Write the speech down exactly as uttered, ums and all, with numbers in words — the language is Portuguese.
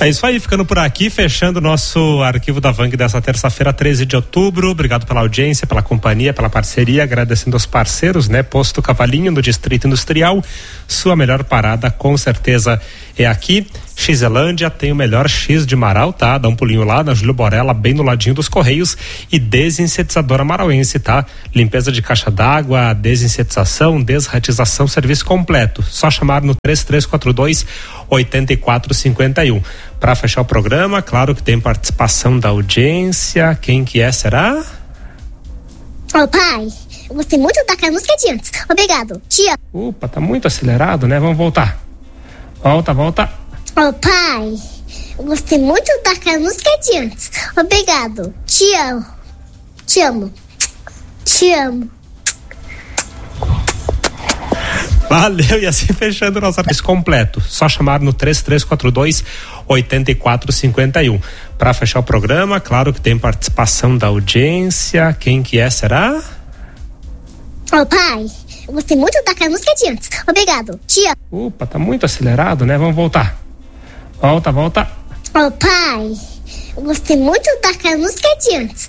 É isso aí, ficando por aqui, fechando o nosso arquivo da Vang dessa terça-feira, treze de outubro. Obrigado pela audiência, pela companhia, pela parceria, agradecendo aos parceiros, né? Posto Cavalinho, no Distrito Industrial, sua melhor parada com certeza é aqui. Xelândia tem o melhor X de Marau, tá? Dá um pulinho lá na Júlio Borella, bem no ladinho dos Correios. E Desinsetizadora Marauense, tá? Limpeza de caixa d'água, desensetização, desratização, serviço completo. Só chamar no três três quatro dois, oito quatro cinco um. Para fechar o programa, claro que tem participação da audiência. Quem que é, será? Ô pai, eu gostei muito daquela música de antes. Obrigado, tia. Opa, tá muito acelerado, né? Vamos voltar. Volta, volta. Ô pai, eu gostei muito daquela música de antes. Obrigado, te amo. Te amo. Te amo. Valeu, e assim fechando o nosso serviço completo. Só chamar no três três quatro dois, oito quatro cinco um. Para fechar o programa, claro que tem participação da audiência. Quem que é, será? Ô pai, eu gostei muito daquela música de antes. Obrigado, tia. Opa, tá muito acelerado, né? Vamos voltar. Volta, volta. Ô pai, eu gostei muito daquela música de antes.